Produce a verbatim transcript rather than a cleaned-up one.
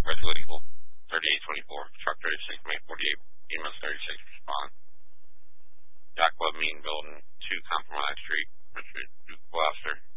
Red Eagle, thirty-eight twenty-four, truck thirty-six, May forty-eight, E M S thirty-six, respond. Jack Webb Mean Building, two Compromise Street, Richard Duke Gloucester.